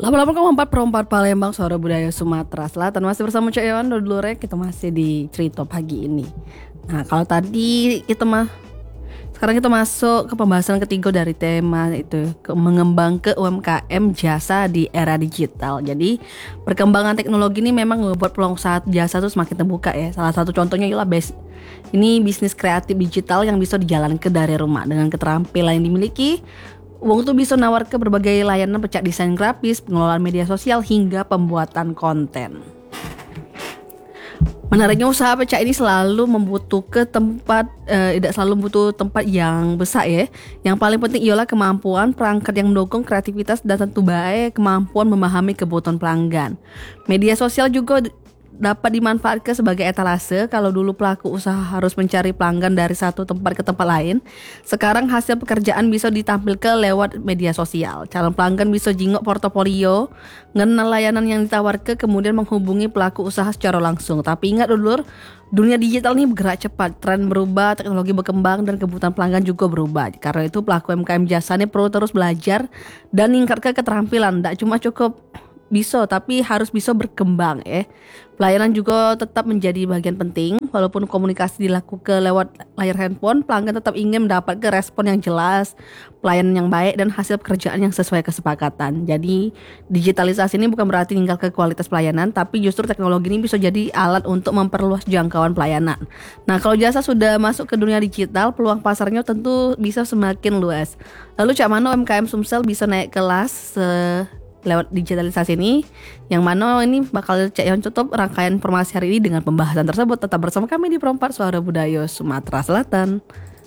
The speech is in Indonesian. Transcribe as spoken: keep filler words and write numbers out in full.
delapan puluh delapan koma empat per empat Palembang, suara budaya Sumatera Selatan. Masih bersama Cak Iwan dulu rek. Kita masih di cerita pagi ini. Nah, kalau tadi kita mah sekarang kita masuk ke pembahasan ketiga dari tema itu ke, mengembang ke U M K M jasa di era digital. Jadi perkembangan teknologi ini memang membuat peluang usaha jasa itu semakin terbuka ya. Salah satu contohnya ialah base ini bisnis kreatif digital yang bisa dijalankan dari rumah dengan keterampilan yang dimiliki. Wong tuh bisa nawar ke berbagai layanan pecah desain grafis, pengelolaan media sosial hingga pembuatan konten. Menariknya usaha pecah ini selalu membutuhkan tempat, eh, tidak selalu butuh tempat yang besar ya. Yang paling penting ialah kemampuan perangkat yang mendukung kreativitas dan tentu baik kemampuan memahami kebutuhan pelanggan. Media sosial juga dapat dimanfaatkan sebagai etalase. Kalau dulu pelaku usaha harus mencari pelanggan dari satu tempat ke tempat lain, sekarang hasil pekerjaan bisa ditampilkan lewat media sosial. Calon pelanggan bisa jingok portofolio, ngenal layanan yang ditawarkan, kemudian menghubungi pelaku usaha secara langsung. Tapi ingat dulu, dunia digital ini bergerak cepat, tren berubah, teknologi berkembang, dan kebutuhan pelanggan juga berubah. Karena itu pelaku U M K M jasa ini perlu terus belajar dan meningkatkan keterampilan. Tidak cuma cukup bisa, tapi harus bisa berkembang ya. Pelayanan juga tetap menjadi bagian penting. Walaupun komunikasi dilakukan lewat layar handphone, pelanggan tetap ingin mendapatkan respon yang jelas, pelayanan yang baik, dan hasil pekerjaan yang sesuai kesepakatan. Jadi digitalisasi ini bukan berarti meninggalkan kualitas pelayanan, tapi justru teknologi ini bisa jadi alat untuk memperluas jangkauan pelayanan. Nah, kalau jasa sudah masuk ke dunia digital, peluang pasarnya tentu bisa semakin luas. Lalu cak mana U M K M Sumsel bisa naik kelas se- lewat digitalisasi ini, yang mana ini bakal Cak Yon tutup rangkaian informasi hari ini dengan pembahasan tersebut. Tetap bersama kami di Perempat Suara Budaya Sumatera Selatan.